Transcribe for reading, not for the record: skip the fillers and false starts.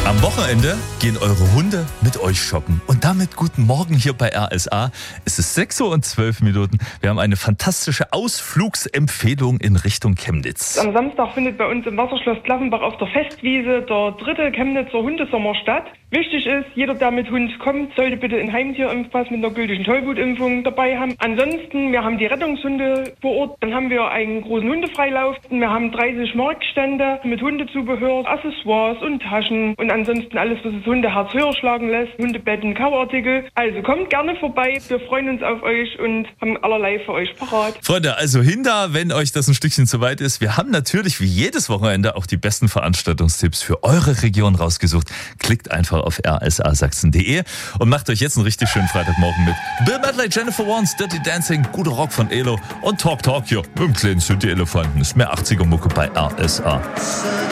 Am Wochenende gehen eure Hunde mit euch shoppen. Und damit guten Morgen hier bei RSA. Es ist 6:12 Uhr. Wir haben eine fantastische Ausflugsempfehlung in Richtung Chemnitz. Am Samstag findet bei uns im Wasserschloss Klaffenbach auf der Festwiese der 3. Chemnitzer Hundesommer statt. Wichtig ist, jeder, der mit Hund kommt, sollte bitte einen Heimtierimpfpass mit einer gültigen Tollwutimpfung dabei haben. Ansonsten, wir haben die Rettungshunde vor Ort. Dann haben wir einen großen Hundefreilauf. Wir haben 30 Marktstände mit Hundezubehör, Accessoires und Taschen. Und ansonsten alles, was das Hundeherz höher schlagen lässt. Hundebetten, Kauartikel. Also kommt gerne vorbei. Wir freuen uns auf euch und haben allerlei für euch parat. Freunde, also hin da, wenn euch das ein Stückchen zu weit ist. Wir haben natürlich wie jedes Wochenende auch die besten Veranstaltungstipps für eure Region rausgesucht. Klickt einfach auf rsasachsen.de und macht euch jetzt einen richtig schönen Freitagmorgen mit Bill Medley, Jennifer Warnes, Dirty Dancing, guter Rock von Elo und Talk hier mit dem kleinen Synthi-Elefanten. Ist mehr 80er-Mucke bei RSA.